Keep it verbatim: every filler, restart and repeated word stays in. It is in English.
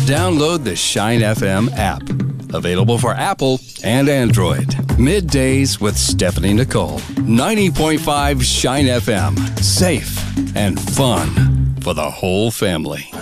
Download the Shine F M app. Available for Apple and Android. Middays with Stephanie Nicole. ninety point five Shine F M. Safe and fun for the whole family.